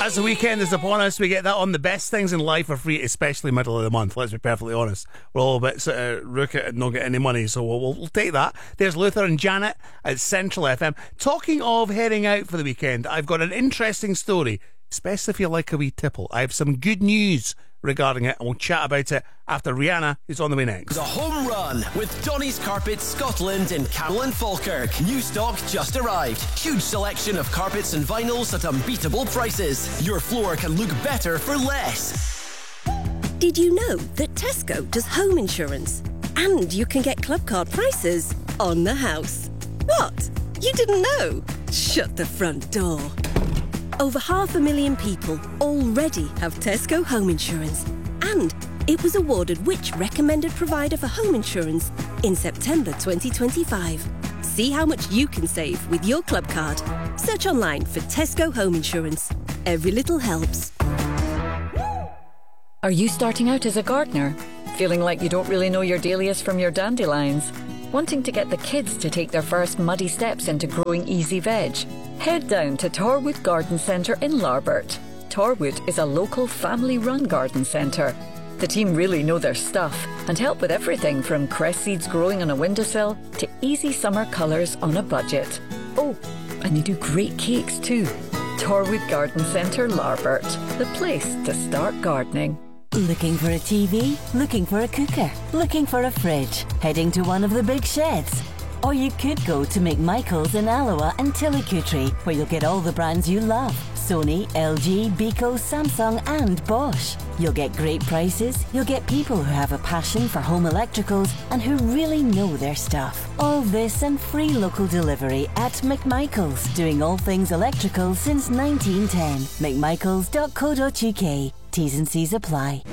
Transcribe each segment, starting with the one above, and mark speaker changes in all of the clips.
Speaker 1: As the weekend is upon us, we get that on the best things in life for free, especially middle of the month. Let's be perfectly honest. We're all a bit sort of rook and not get any money, so we'll take that. There's Luther and Janet at Central FM. Talking of heading out for the weekend, I've got an interesting story, especially if you like a wee tipple. I have some good news regarding it, and we'll chat about it after Rihanna, who's on the way next.
Speaker 2: The Home Run with Donny's Carpets Scotland in Camel and Falkirk. New stock just arrived. Huge selection of carpets and vinyls at unbeatable prices. Your floor can look better for less.
Speaker 3: Did you know that Tesco does home insurance? And you can get club card prices on the house. What? You didn't know? Shut the front door. Over 500,000 people already have Tesco home insurance, and it was awarded which recommended provider for home insurance in September 2025. See how much you can save with your club card. Search online for Tesco home insurance. Every little helps.
Speaker 4: Are you starting out as a gardener? Feeling like you don't really know your dahlias from your dandelions? Wanting to get the kids to take their first muddy steps into growing easy veg? Head down to Torwood Garden Centre in Larbert. Torwood is a local family-run garden centre. The team really know their stuff and help with everything from cress seeds growing on a windowsill to easy summer colours on a budget. Oh, and they do great cakes too. Torwood Garden Centre, Larbert, the place to start gardening.
Speaker 5: Looking for a TV? Looking for a cooker? Looking for a fridge? Heading to one of the big sheds? Or you could go to McMichael's in Alloa and Tillicootree, where you'll get all the brands you love. Sony, LG, Beko, Samsung and Bosch. You'll get great prices, you'll get people who have a passion for home electricals and who really know their stuff. All this and free local delivery at McMichael's, doing all things electrical since 1910. McMichaels.co.uk. T's and C's apply.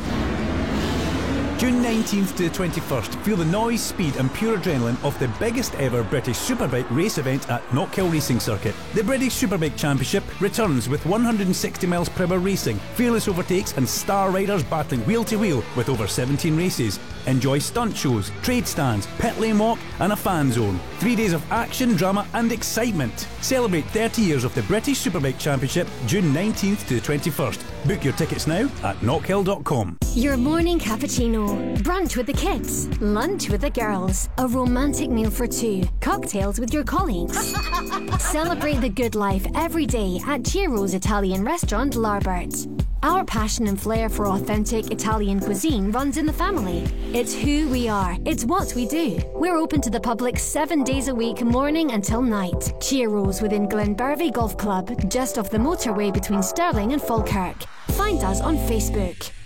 Speaker 6: June 19th to the 21st, feel the noise, speed and pure adrenaline of the biggest ever British Superbike race event at Knockhill Racing Circuit. The British Superbike Championship returns with 160 mph racing, fearless overtakes and star riders battling wheel to wheel with over 17 races. Enjoy stunt shows, trade stands, pit lane walk and a fan zone. 3 days of action, drama and excitement. Celebrate 30 years of the British Superbike Championship, June 19th to the 21st. Book your tickets now at knockhill.com.
Speaker 7: Your morning cappuccino, brunch with the kids, lunch with the girls, a romantic meal for two, cocktails with your colleagues. Celebrate the good life every day at Ciro's Italian Restaurant, Larbert. Our passion and flair for authentic Italian cuisine runs in the family. It's who we are. It's what we do. We're open to the public 7 days a week, morning until night. Ciro's within Glenbervie Golf Club, just off the motorway between Stirling and Falkirk. Find us on Facebook.